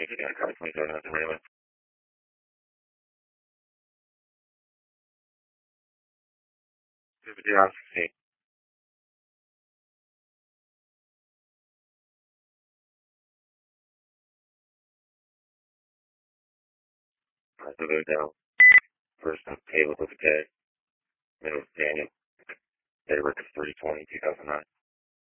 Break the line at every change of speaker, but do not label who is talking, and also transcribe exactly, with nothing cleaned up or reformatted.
think you're going to copy twenty-seven at the railing. zero sixteen. Alright, so go down. First up, Caleb with a K. Middle is Daniel. Day record three twenty, two thousand nine.